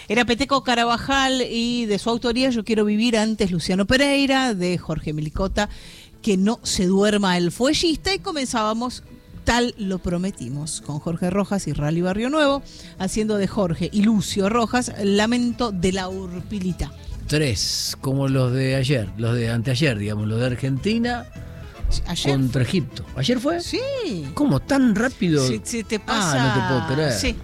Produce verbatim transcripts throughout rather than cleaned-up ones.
Era Peteco Carabajal y de su autoría Yo quiero vivir antes, Luciano Pereira, de Jorge Melicota, Que no se duerma el fuellista, y comenzábamos Tal lo prometimos, con Jorge Rojas y Rally Barrio Nuevo, haciendo de Jorge y Lucio Rojas Lamento de la Urpilita. Tres, como los de ayer, los de anteayer, digamos, los de Argentina ¿Ayer? Contra Egipto. ¿Ayer fue? Sí. ¿Cómo? ¿Tan rápido? Se, se te pasa... Ah, no te puedo creer. Sí.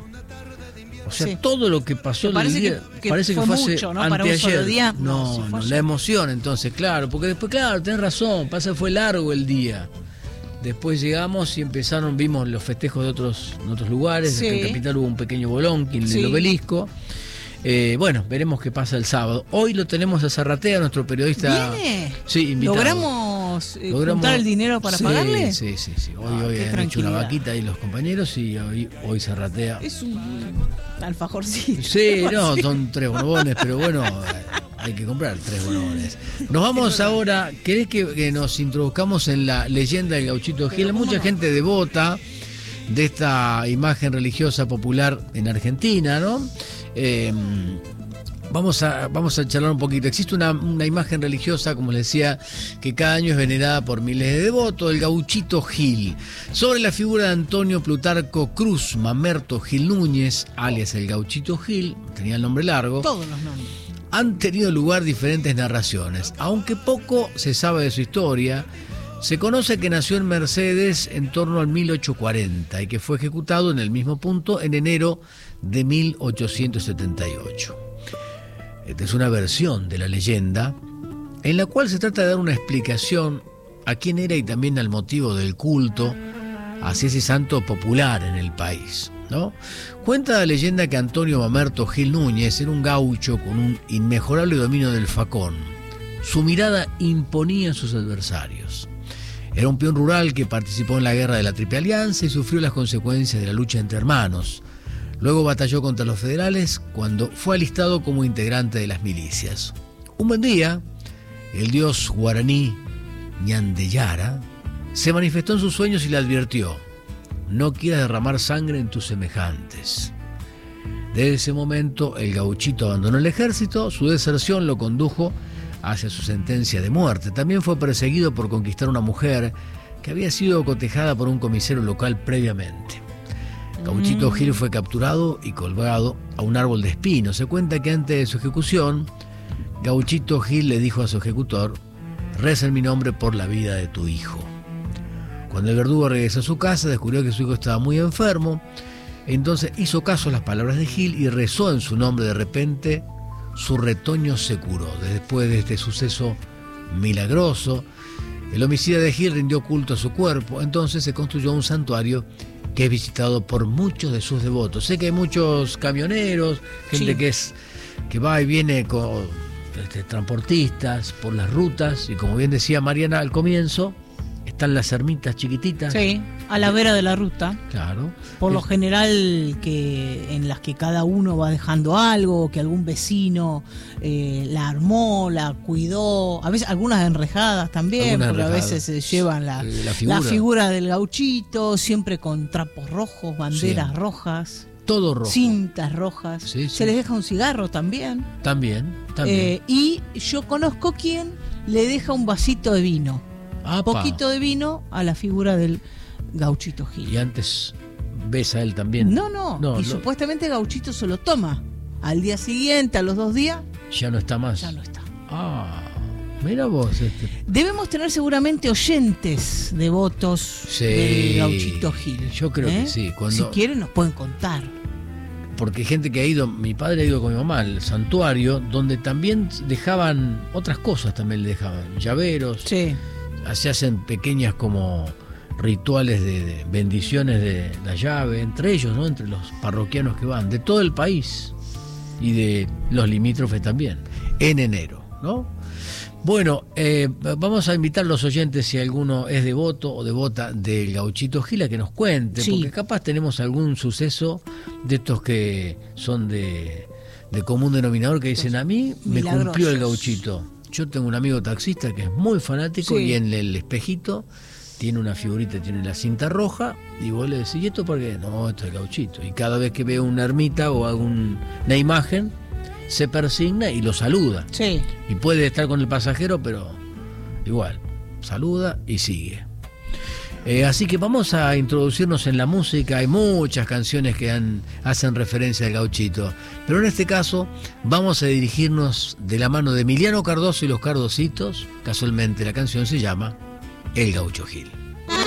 O sea, sí. todo lo que pasó el parece día, que, que parece fue que fue mucho, hace ¿no? Para un solo anteayer. día. No, no, sí no ayer. la emoción entonces, claro, porque después, claro, tenés razón, pasa que fue largo el día. Después llegamos y empezaron, vimos los festejos de otros, en otros lugares. Sí. En Capital hubo un pequeño bolón, en Sí. el Obelisco. Eh, bueno, veremos qué pasa el sábado. Hoy lo tenemos a Zarratea, nuestro periodista. ¿Viene? Sí, invitado. ¿Logramos, eh, Logramos juntar el dinero para sí, pagarle? Sí, sí, sí. Hoy, Ah, hoy qué han hecho una tranquilidad. vaquita ahí los compañeros y hoy, hoy Zarratea. Es un alfajorcito. Sí, no, Sí. son tres bonobones, pero bueno, hay que comprar tres bonobones. Nos vamos ahora, ¿querés que, que nos introduzcamos en la leyenda del Gauchito Gil? Pero, ¿cómo Mucha no? gente devota de esta imagen religiosa popular en Argentina, ¿no? Eh, Vamos a, vamos a charlar un poquito. Existe una, una imagen religiosa, como les decía, que cada año es venerada por miles de devotos, el Gauchito Gil. Sobre la figura de Antonio Plutarco Cruz Mamerto Gil Núñez, alias el Gauchito Gil, tenía el nombre largo, Todos los nombres. han tenido lugar diferentes narraciones. Aunque poco se sabe de su historia, se conoce que nació en Mercedes en torno al mil ochocientos cuarenta y que fue ejecutado en el mismo punto en enero de mil ochocientos setenta y ocho. Esta es una versión de la leyenda en la cual se trata de dar una explicación a quién era y también al motivo del culto hacia ese santo popular en el país, ¿no? Cuenta la leyenda que Antonio Mamerto Gil Núñez era un gaucho con un inmejorable dominio del facón. Su mirada imponía a sus adversarios. Era un peón rural que participó en la guerra de la Triple Alianza y sufrió las consecuencias de la lucha entre hermanos. Luego batalló contra los federales cuando fue alistado como integrante de las milicias. Un buen día, el dios guaraní Ñandeyara se manifestó en sus sueños y le advirtió: no quieras derramar sangre en tus semejantes. Desde ese momento, el gauchito abandonó el ejército. Su deserción lo condujo hacia su sentencia de muerte. También fue perseguido por conquistar a una mujer que había sido cotejada por un comisario local previamente. Gauchito Gil fue capturado y colgado a un árbol de espino. Se cuenta que antes de su ejecución, Gauchito Gil le dijo a su ejecutor: reza en mi nombre por la vida de tu hijo. Cuando el verdugo regresó a su casa, descubrió que su hijo estaba muy enfermo. Entonces hizo caso a las palabras de Gil y rezó en su nombre. De repente, su retoño se curó. Después de este suceso milagroso, el homicida de Gil rindió culto a su cuerpo. Entonces se construyó un santuario que es visitado por muchos de sus devotos. Sé que hay muchos camioneros, gente Sí. que es que va y viene con este, transportistas por las rutas, y como bien decía Mariana al comienzo, están las ermitas chiquititas. Sí, a la vera de la ruta. Claro. Por lo Es- general que en las que cada uno va dejando algo, que algún vecino eh, la armó, la cuidó, a veces algunas enrejadas también, Algunas porque enrejadas. a veces se llevan la, Eh, la la figura. figura. del gauchito, siempre con trapos rojos, banderas Siempre. rojas, todo rojo. cintas rojas, Sí, sí. se les deja un cigarro también. También, también. Eh, y yo conozco quien le deja un vasito de vino, Apa. poquito de vino a la figura del Gauchito Gil. Y antes ves a él también. No, no, No, y lo- supuestamente Gauchito se lo toma. Al día siguiente, a los dos días, Ya no está más. ya no está. Ah, mira vos. Este. Debemos tener seguramente oyentes devotos Sí, del Gauchito Gil. yo creo que sí, cuando- Si quieren nos pueden contar. Porque hay gente que ha ido, mi padre ha ido con mi mamá al santuario, donde también dejaban otras cosas, también le dejaban llaveros, Sí. se hacen pequeñas como rituales de, de bendiciones de la llave, entre ellos, ¿no? Entre los parroquianos que van, de todo el país y de los limítrofes también, en enero, ¿no? Bueno, eh, vamos a invitar a los oyentes, si alguno es devoto o devota del Gauchito Gil, a que nos cuente, Sí. porque capaz tenemos algún suceso de estos que son de, de común denominador, que dicen: a mí me Milagrosos. cumplió el Gauchito. Yo tengo un amigo taxista que es muy fanático, Sí. y en el espejito tiene una figurita, tiene la cinta roja, y vos le decís: ¿y esto por qué? No, esto es el Gauchito. Y cada vez que ve una ermita o alguna imagen, se persigna y lo saluda. Sí. Y puede estar con el pasajero, pero igual, saluda y sigue. Eh, así que vamos a introducirnos en la música. Hay muchas canciones que han, hacen referencia al gauchito, pero en este caso vamos a dirigirnos de la mano de Emiliano Cardoso y los Cardositos. Casualmente la canción se llama El Gaucho Gil.